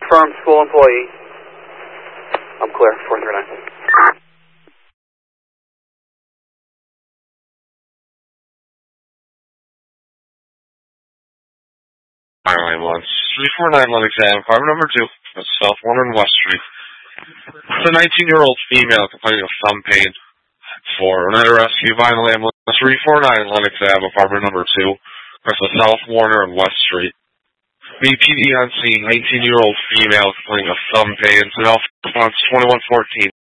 Confirmed school employee. I'm clear, 439. Ambulance. 349 Lennox Ave, apartment number 2, South Warner and West Street. It's a 19-year-old female complaining of thumb pain. For another rescue, vinyl ambulance. 349 Lennox Ave, apartment number 2, South Warner and West Street. BPD on scene, 19-year-old female complaining of thumb pain. Response 2114.